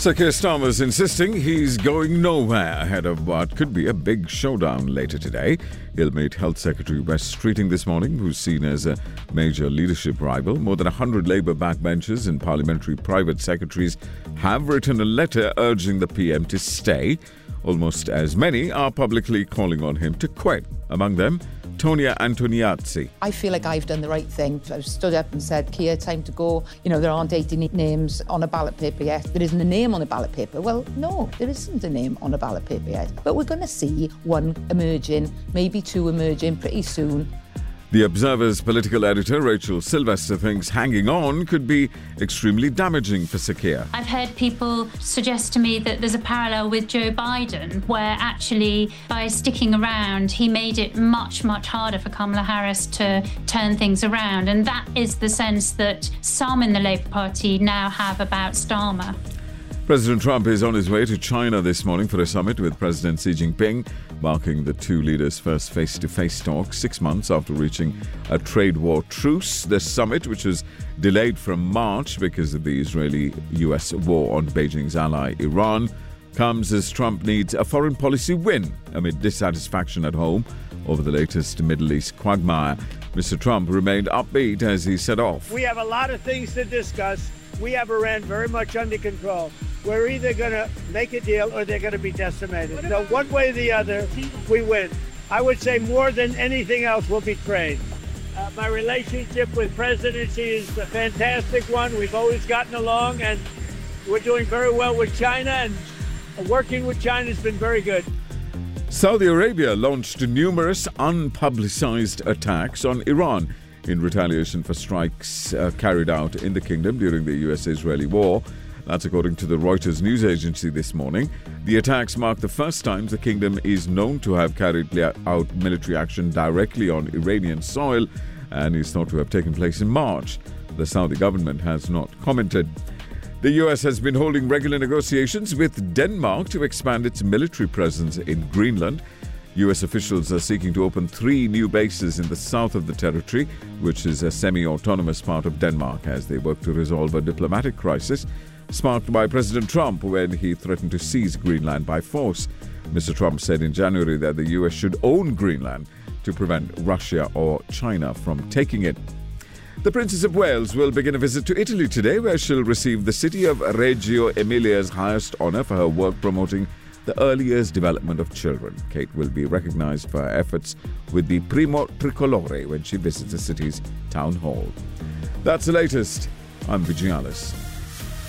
Sir Keir Starmer's insisting he's going nowhere ahead of what could be a big showdown later today. He'll meet Health Secretary Wes Streeting this morning, who's seen as a major leadership rival. More than 100 Labour backbenchers and parliamentary private secretaries have written a letter urging the PM to stay. Almost as many are publicly calling on him to quit. Among them, Tonia Antoniazzi. I feel like I've done the right thing. I've stood up and said, Keir, time to go. You know, there aren't 80 names on a ballot paper yet. There isn't a name on a ballot paper. Well, no, there isn't a name on a ballot paper yet. But we're going to see one emerging, maybe two emerging pretty soon. The Observer's political editor, Rachel Sylvester, thinks hanging on could be extremely damaging for Sir Keir. I've heard people suggest to me that there's a parallel with Joe Biden, where actually by sticking around, he made it much, much harder for Kamala Harris to turn things around. And that is the sense that some in the Labour Party now have about Starmer. President Trump is on his way to China this morning for a summit with President Xi Jinping, marking the two leaders' first face-to-face talks 6 months after reaching a trade war truce. The summit, which was delayed from March because of the Israeli-US war on Beijing's ally Iran, comes as Trump needs a foreign policy win amid dissatisfaction at home over the latest Middle East quagmire. Mr. Trump remained upbeat as he set off. We have a lot of things to discuss. We have Iran very much under control. We're either going to make a deal or they're going to be decimated. So one way or the other, we win. I would say more than anything else will be trade. My relationship with President Xi is a fantastic one. We've always gotten along, and we're doing very well with China, and working with China has been very good. Saudi Arabia launched numerous unpublicized attacks on Iran in retaliation for strikes carried out in the kingdom during the US-Israeli war. That's according to the Reuters news agency this morning. The attacks mark the first time the kingdom is known to have carried out military action directly on Iranian soil and is thought to have taken place in March. The Saudi government has not commented. The US has been holding regular negotiations with Denmark to expand its military presence in Greenland. US officials are seeking to open 3 new bases in the south of the territory, which is a semi-autonomous part of Denmark, as they work to resolve a diplomatic crisis sparked by President Trump when he threatened to seize Greenland by force. Mr. Trump said in January that the US should own Greenland to prevent Russia or China from taking it. The Princess of Wales will begin a visit to Italy today, where she'll receive the city of Reggio Emilia's highest honour for her work promoting the early years development of children. Kate will be recognised for her efforts with the Primo Tricolore when she visits the city's town hall. That's the latest. I'm Vijayalis.